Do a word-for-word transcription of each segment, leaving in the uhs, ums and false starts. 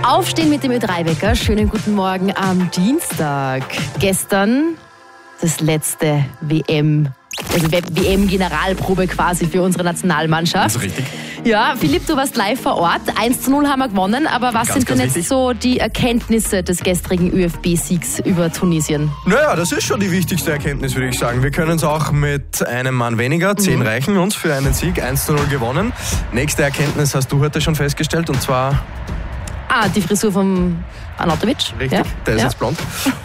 Aufstehen mit dem Ö drei Wecker. Schönen guten Morgen am Dienstag. Gestern das letzte W M, also W M-Generalprobe quasi für unsere Nationalmannschaft. Das ist richtig. Ja, Philipp, du warst live vor Ort. eins zu null haben wir gewonnen, aber was Ganz, sind denn ganz jetzt wichtig. so die Erkenntnisse des gestrigen Ö F B-Siegs über Tunesien? Naja, das ist schon die wichtigste Erkenntnis, würde ich sagen. Wir können es auch mit einem Mann weniger. Zehn Mhm. reichen uns für einen Sieg. eins zu null gewonnen. Nächste Erkenntnis hast du heute schon festgestellt, und zwar... Ah, die Frisur vom Arnautovic. Richtig, Ja. der ist ja. jetzt blond.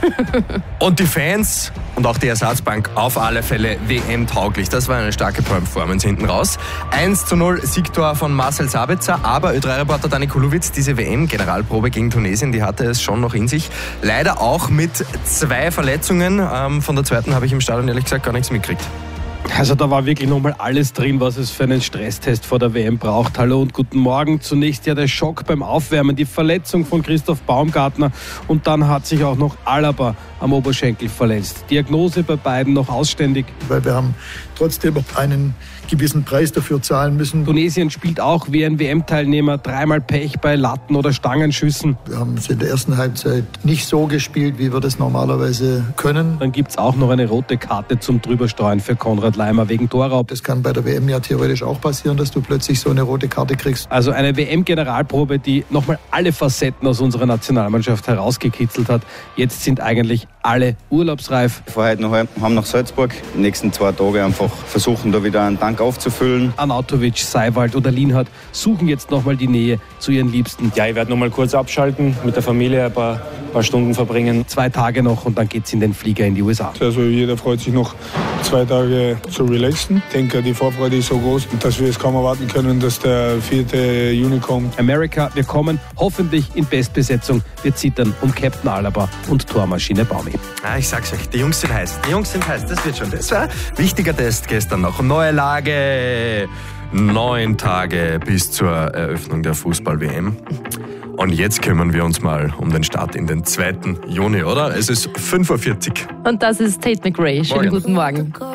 Und die Fans und auch die Ersatzbank auf alle Fälle W M-tauglich. Das war eine starke Performance hinten raus. eins zu null Siegtor von Marcel Sabitzer, aber Ö drei Reporter Dani Kulowitz, diese W M-Generalprobe gegen Tunesien, die hatte es schon noch in sich. Leider auch mit zwei Verletzungen. Ähm, von der zweiten habe ich im Stadion ehrlich gesagt gar nichts mitgekriegt. Also da war wirklich nochmal alles drin, was es für einen Stresstest vor der W M braucht. Hallo und guten Morgen. Zunächst ja der Schock beim Aufwärmen, die Verletzung von Christoph Baumgartner und dann hat sich auch noch Alaba am Oberschenkel verletzt. Diagnose bei beiden noch ausständig. Weil wir haben trotzdem einen gewissen Preis dafür zahlen müssen. Tunesien spielt auch wie ein W M-Teilnehmer dreimal Pech bei Latten- oder Stangenschüssen. Wir haben es in der ersten Halbzeit nicht so gespielt, wie wir das normalerweise können. Dann gibt es auch noch eine rote Karte zum Drüberstreuen für Konrad Leimer wegen Torraub. Das kann bei der W M ja theoretisch auch passieren, dass du plötzlich so eine rote Karte kriegst. Also eine W M-Generalprobe, die nochmal alle Facetten aus unserer Nationalmannschaft herausgekitzelt hat. Jetzt sind eigentlich alle urlaubsreif. Wir fahren heute noch heim, haben nach Salzburg. Die nächsten zwei Tage einfach versuchen, da wieder einen Tank aufzufüllen. Arnautovic, Seiwald oder Lienhardt suchen jetzt nochmal die Nähe zu ihren Liebsten. Ja, ich werde nochmal kurz abschalten, mit der Familie ein paar, paar Stunden verbringen. Zwei Tage noch und dann geht's in den Flieger in die U S A. Also jeder freut sich noch zwei Tage zu relaxen. Ich denke, die Vorfreude ist so groß, dass wir es kaum erwarten können, dass der vierte Juni kommt. Amerika, wir kommen hoffentlich in Bestbesetzung. Wir zittern um Captain Alaba und Tormaschine Baumi. Ah, ich sag's euch, die Jungs sind heiß. Die Jungs sind heiß, das wird schon. Das war ein wichtiger Test gestern noch. Neue Lage, neun Tage bis zur Eröffnung der Fußball-W M. Und jetzt kümmern wir uns mal um den Start in den zweiten Juni, oder? Es ist fünf Uhr vierzig. Und das ist Tate McRae. Schönen Morgen. guten Morgen.